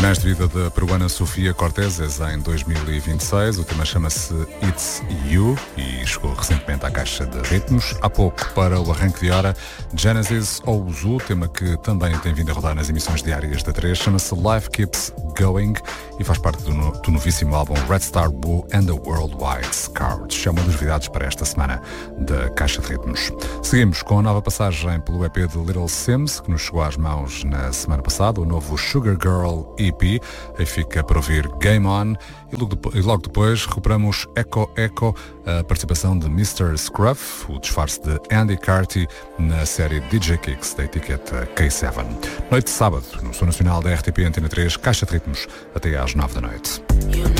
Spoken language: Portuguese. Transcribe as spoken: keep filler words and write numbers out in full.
Finais de vida da peruana Sofia Corteses em dois mil e vinte e seis. O tema chama-se It's You e chegou recentemente à caixa de ritmos. Há pouco, para o arranque de hora, Genesis Ozu, tema que também tem vindo a rodar nas emissões diárias da três, chama-se Life Keeps Going e faz parte do, no, do novíssimo álbum Red Star Woo and the Worldwide Scouts. É uma das novidades para esta semana da caixa de ritmos. Seguimos com a nova passagem pelo E P de Little Sims, que nos chegou às mãos na semana passada, o novo Sugar Girl E P. Aí fica para ouvir Game On e logo, depois, e logo depois recuperamos Echo Echo, a participação de mister Scruff, o disfarce de Andy Carty na série D J Kicks da etiqueta K sete. Noite de sábado, no Som Nacional da R T P Antena três, Caixa de Ritmos, até às nove da noite.